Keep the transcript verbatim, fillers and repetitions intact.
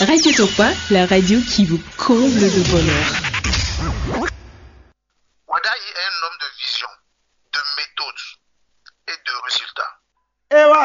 Radio Topa, la radio qui vous comble de bonheur. Wada est un homme de vision, de méthode et de résultats. Eh ouais.